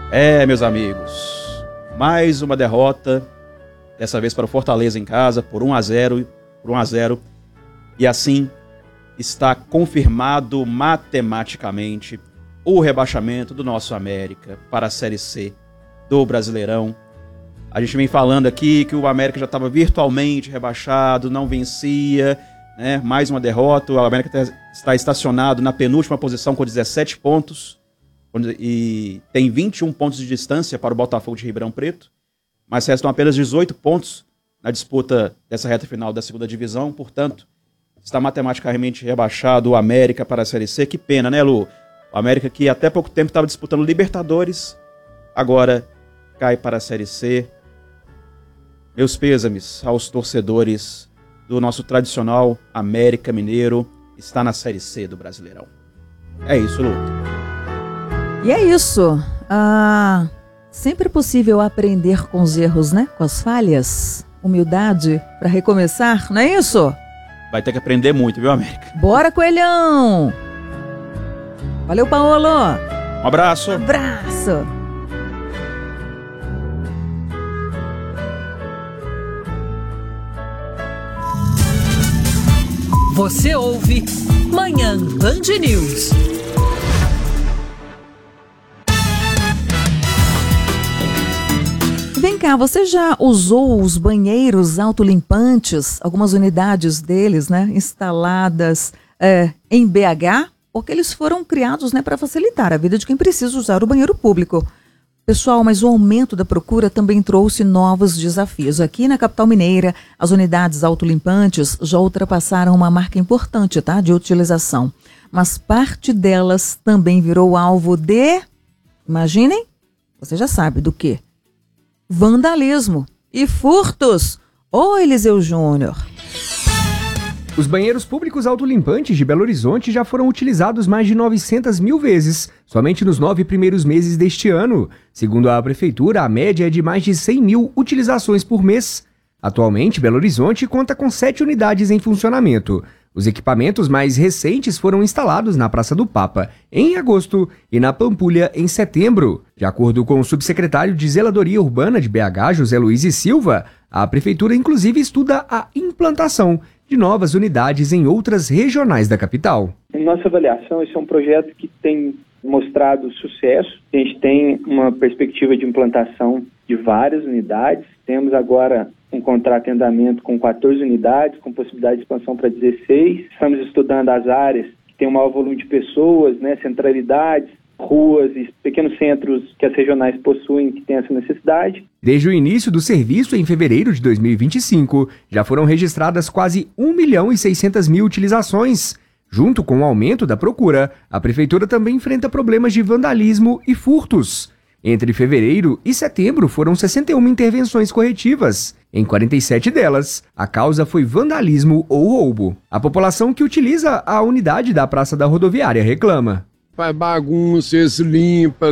Meus amigos, mais uma derrota, dessa vez para o Fortaleza em casa, por 1-0, e assim está confirmado matematicamente o rebaixamento do nosso América para a Série C do Brasileirão. A gente vem falando aqui que o América já estava virtualmente rebaixado, não vencia, né? Mais uma derrota, o América está estacionado na penúltima posição com 17 pontos e tem 21 pontos de distância para o Botafogo de Ribeirão Preto, mas restam apenas 18 pontos na disputa dessa reta final da segunda divisão, portanto, está matematicamente rebaixado o América para a Série C. Que pena, né, Lu? O América que até pouco tempo estava disputando Libertadores, agora cai para a Série C. Meus pêsames aos torcedores do nosso tradicional América Mineiro, está na Série C do Brasileirão. É isso, Lu. E é isso. Sempre é possível aprender com os erros, né? Com as falhas. Humildade para recomeçar, não é isso? Vai ter que aprender muito, viu, América? Bora, Coelhão! Valeu, Paolo! Um abraço! Abraço! Você ouve Manhã Band News. Vem cá, você já usou os banheiros autolimpantes, algumas unidades deles, né, instaladas em BH? Porque eles foram criados, né, para facilitar a vida de quem precisa usar o banheiro público. Pessoal, mas o aumento da procura também trouxe novos desafios. Aqui na capital mineira, as unidades autolimpantes já ultrapassaram uma marca importante, tá, de utilização. Mas parte delas também virou alvo de, imaginem, você já sabe do quê? Vandalismo e furtos. Ô, Eliseu Júnior. Os banheiros públicos autolimpantes de Belo Horizonte já foram utilizados mais de 900 mil vezes, somente nos 9 primeiros meses deste ano. Segundo a Prefeitura, a média é de mais de 100 mil utilizações por mês. Atualmente, Belo Horizonte conta com 7 unidades em funcionamento. Os equipamentos mais recentes foram instalados na Praça do Papa, em agosto, e na Pampulha, em setembro. De acordo com o subsecretário de Zeladoria Urbana de BH, José Luiz e Silva, a Prefeitura inclusive estuda a implantação de novas unidades em outras regionais da capital. Em nossa avaliação, esse é um projeto que tem mostrado sucesso. A gente tem uma perspectiva de implantação de várias unidades. Temos agora um contrato em andamento com 14 unidades, com possibilidade de expansão para 16. Estamos estudando as áreas que têm um maior volume de pessoas, né, centralidades, ruas e pequenos centros que as regionais possuem que têm essa necessidade. Desde o início do serviço, em fevereiro de 2025, já foram registradas quase 1.600.000 utilizações. Junto com o aumento da procura, a Prefeitura também enfrenta problemas de vandalismo e furtos. Entre fevereiro e setembro foram 61 intervenções corretivas. Em 47 delas, a causa foi vandalismo ou roubo. A população que utiliza a unidade da Praça da Rodoviária reclama. Faz bagunça, esse limpa,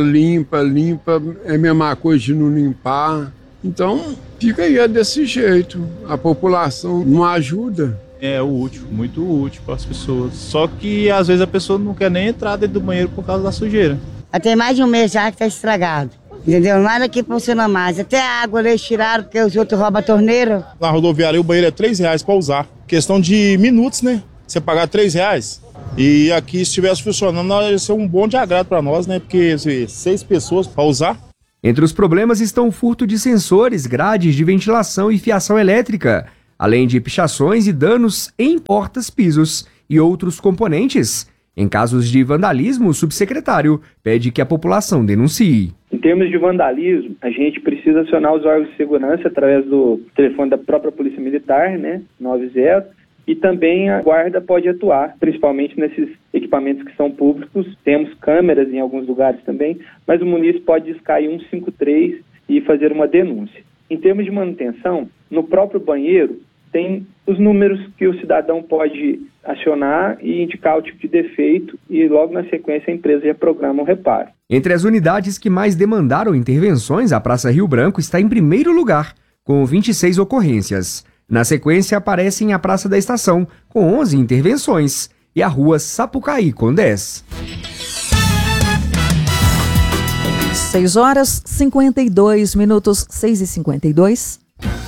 é a mesma coisa de não limpar. Então, fica aí desse jeito. A população não ajuda. É útil, muito útil para as pessoas. Só que às vezes a pessoa não quer nem entrar dentro do banheiro por causa da sujeira. Tem mais de um mês já que está estragado. Entendeu? Nada que funciona mais. Até a água eles tiraram porque os outros roubam a torneira. Na rodoviária o banheiro é R$3 para usar. Questão de minutos, né? Você pagar R$3. E aqui, se estivesse funcionando, ia ser um bom de agrado para nós, né? Porque 6 pessoas para usar. Entre os problemas estão o furto de sensores, grades de ventilação e fiação elétrica, além de pichações e danos em portas, pisos e outros componentes. Em casos de vandalismo, o subsecretário pede que a população denuncie. Em termos de vandalismo, a gente precisa acionar os órgãos de segurança através do telefone da própria Polícia Militar, né, 90, e também a Guarda pode atuar, principalmente nesses equipamentos que são públicos. Temos câmeras em alguns lugares também, mas o munícipe pode discar 153 e fazer uma denúncia. Em termos de manutenção, no próprio banheiro, tem os números que o cidadão pode acionar e indicar o tipo de defeito e logo na sequência a empresa já programa o reparo. Entre as unidades que mais demandaram intervenções, a Praça Rio Branco está em primeiro lugar, com 26 ocorrências. Na sequência aparecem a Praça da Estação, com 11 intervenções, e a Rua Sapucaí, com 10. 6 horas 52 minutos, 6h52.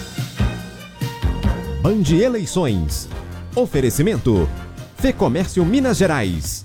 Band Eleições. Oferecimento. Fecomércio Minas Gerais.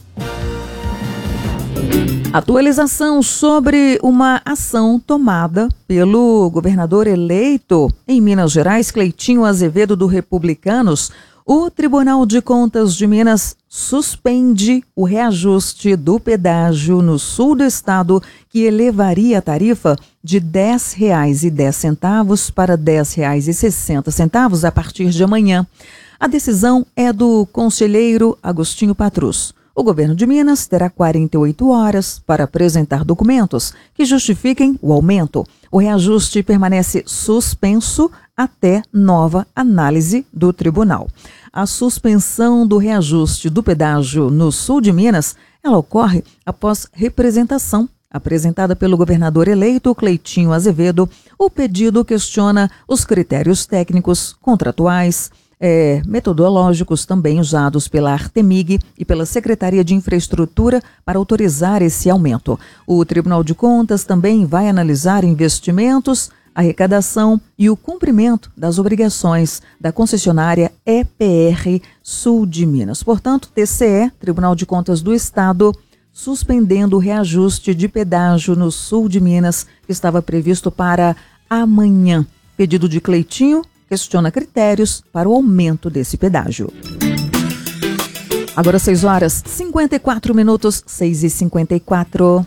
Atualização sobre uma ação tomada pelo governador eleito em Minas Gerais, Cleitinho Azevedo, do Republicanos. O Tribunal de Contas de Minas suspende o reajuste do pedágio no sul do estado, que elevaria a tarifa de R$ 10,10 para R$ 10,60 a partir de amanhã. A decisão é do conselheiro Agostinho Patrus. O governo de Minas terá 48 horas para apresentar documentos que justifiquem o aumento. O reajuste permanece suspenso até nova análise do tribunal. A suspensão do reajuste do pedágio no sul de Minas, ela ocorre após representação apresentada pelo governador eleito Cleitinho Azevedo. O pedido questiona os critérios técnicos, contratuais, metodológicos também usados pela Artemig e pela Secretaria de Infraestrutura para autorizar esse aumento. O Tribunal de Contas também vai analisar investimentos, arrecadação e o cumprimento das obrigações da concessionária EPR Sul de Minas. Portanto, TCE, Tribunal de Contas do Estado, suspendendo o reajuste de pedágio no sul de Minas, que estava previsto para amanhã. Pedido de Cleitinho questiona critérios para o aumento desse pedágio. Agora 6 horas 54 minutos, 6h54.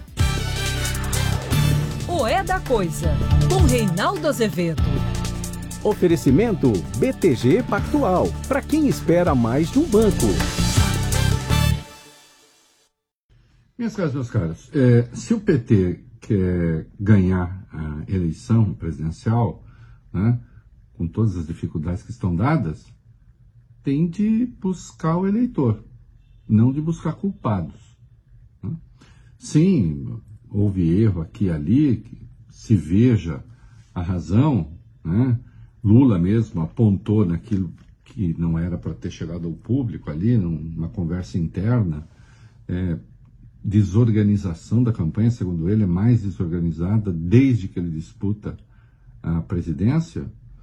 O É da Coisa, com Reinaldo Azevedo. Oferecimento BTG Pactual, para quem espera mais de um banco. Minhas caras, meus caros, se o PT quer ganhar a eleição presidencial, né, com todas as dificuldades que estão dadas, tem de buscar o eleitor, não de buscar culpados. Né? Sim, houve erro aqui e ali, que se veja a razão, né? Lula mesmo apontou naquilo que não era para ter chegado ao público ali, numa conversa interna, desorganização da campanha, segundo ele, é mais desorganizada desde que ele disputa a presidência.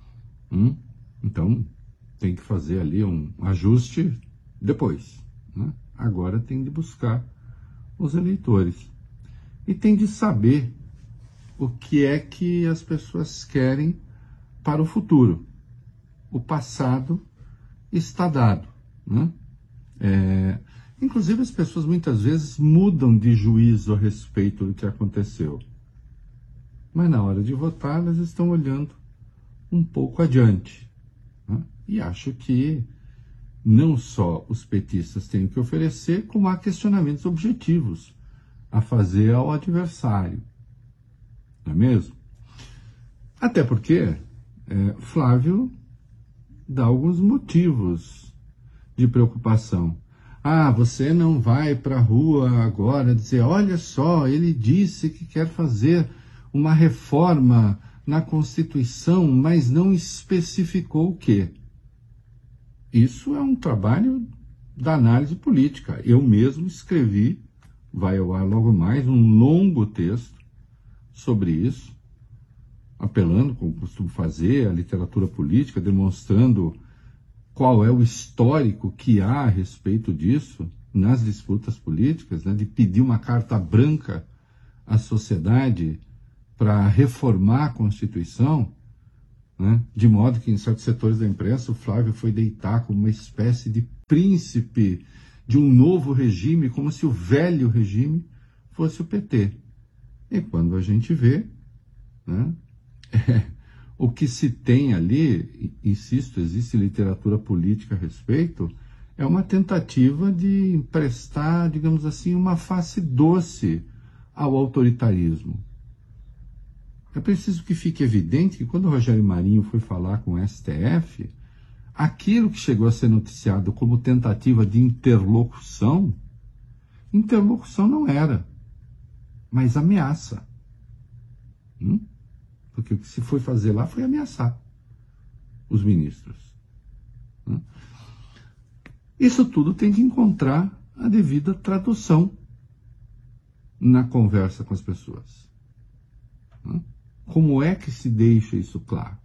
Então, tem que fazer ali um ajuste depois. Né? Agora tem de buscar os eleitores. E tem de saber o que é que as pessoas querem para o futuro. O passado está dado. Né? Inclusive, as pessoas muitas vezes mudam de juízo a respeito do que aconteceu. Mas na hora de votar, elas estão olhando um pouco adiante. Né? E acho que não só os petistas têm o que oferecer, como há questionamentos objetivos a fazer ao adversário. Não é mesmo? Até porque Flávio dá alguns motivos de preocupação. Você não vai para a rua agora dizer, olha só, ele disse que quer fazer uma reforma na Constituição, mas não especificou o quê. Isso é um trabalho da análise política. Eu mesmo escrevi, vai ao ar logo mais, um longo texto sobre isso, apelando, como costumo fazer, à literatura política, demonstrando qual é o histórico que há a respeito disso nas disputas políticas, né, de pedir uma carta branca à sociedade para reformar a Constituição, né, de modo que em certos setores da imprensa o Flávio foi deitar como uma espécie de príncipe de um novo regime, como se o velho regime fosse o PT. E quando a gente vê, né, o que se tem ali, insisto, existe literatura política a respeito, é uma tentativa de emprestar, digamos assim, uma face doce ao autoritarismo. É preciso que fique evidente que quando o Rogério Marinho foi falar com o STF, aquilo que chegou a ser noticiado como tentativa de interlocução não era, mas ameaça. Porque o que se foi fazer lá foi ameaçar os ministros. Isso tudo tem que encontrar a devida tradução na conversa com as pessoas. Como é que se deixa isso claro?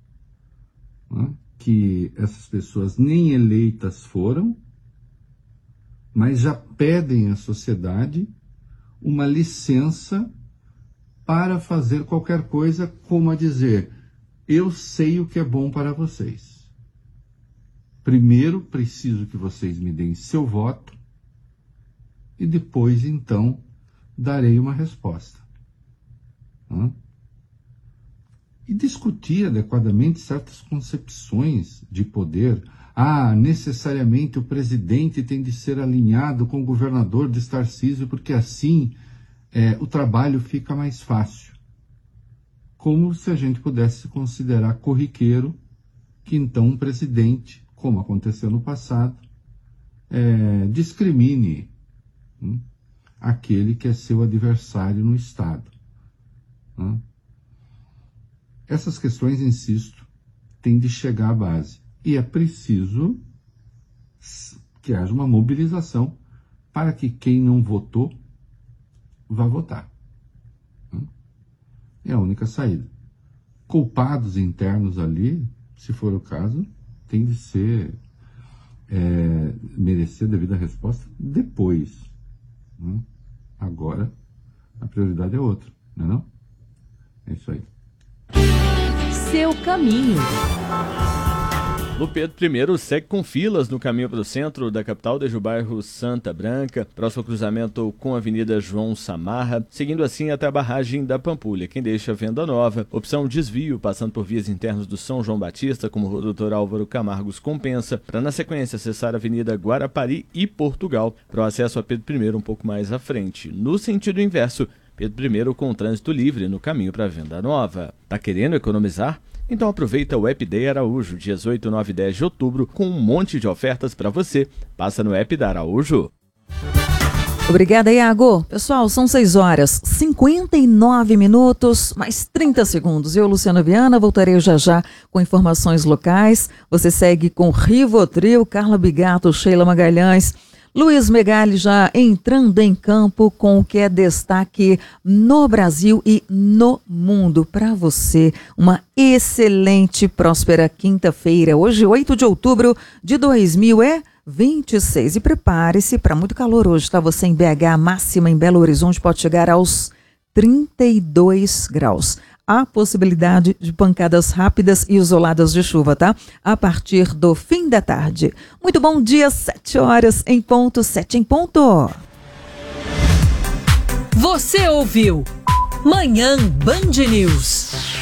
Que essas pessoas nem eleitas foram, mas já pedem à sociedade uma licença para fazer qualquer coisa, como a dizer, eu sei o que é bom para vocês. Primeiro preciso que vocês me deem seu voto e depois, então, darei uma resposta. E discutir adequadamente certas concepções de poder. Necessariamente o presidente tem de ser alinhado com o governador de Tarcísio, porque assim o trabalho fica mais fácil. Como se a gente pudesse considerar corriqueiro que então um presidente, como aconteceu no passado, discrimine aquele que é seu adversário no Estado. Essas questões, insisto, têm de chegar à base. E é preciso que haja uma mobilização para que quem não votou vá votar. É a única saída. Culpados internos ali, se for o caso, tem de ser merecer a devida resposta depois. Agora, a prioridade é outra, não é não? É isso aí. Seu caminho. O Pedro I segue com filas no caminho para o centro da capital, desde o bairro Santa Branca, próximo ao cruzamento com a Avenida João Samarra, seguindo assim até a barragem da Pampulha. Quem deixa a Venda Nova, opção desvio, passando por vias internas do São João Batista, como o Dr. Álvaro Camargos compensa, para na sequência acessar a Avenida Guarapari e Portugal, para o acesso a Pedro I um pouco mais à frente. No sentido inverso, Pedro I com trânsito livre no caminho para a Venda Nova. Tá querendo economizar? Então aproveita o App Day Araújo, dias 8, 9 e 10 de outubro, com um monte de ofertas para você. Passa no App da Araújo. Obrigada, Iago. Pessoal, são 6h59, mais 30 segundos. Eu, Luciana Viana, voltarei já com informações locais. Você segue com Rivotril, Carla Bigato, Sheila Magalhães, Luiz Megali já entrando em campo com o que é destaque no Brasil e no mundo. Para você, uma excelente, próspera quinta-feira. Hoje, 8 de outubro de 2026. E prepare-se para muito calor hoje, tá? Você em BH, máxima em Belo Horizonte pode chegar aos 32 graus. Há possibilidade de pancadas rápidas e isoladas de chuva, tá? A partir do fim da tarde. Muito bom dia, 7 horas em ponto, 7 em ponto. Você ouviu Manhã Band News.